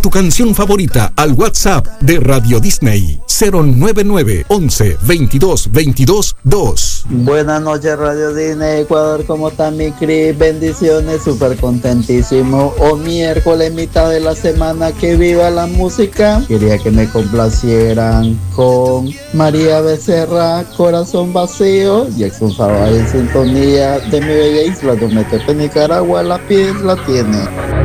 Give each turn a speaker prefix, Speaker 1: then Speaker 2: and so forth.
Speaker 1: tu canción favorita al WhatsApp de Radio Disney 099 11 22 22 2.
Speaker 2: Buenas noches, Radio Disney Ecuador, ¿cómo está mi Cris? Bendiciones, súper contentísimo. Miércoles, mitad de la semana, que viva la música. Quería que me complacieran con María Becerra, Corazón Vacío, Jackson Zavala en sintonía de mi bella isla, donde Tepe, Nicaragua, la piel la tiene.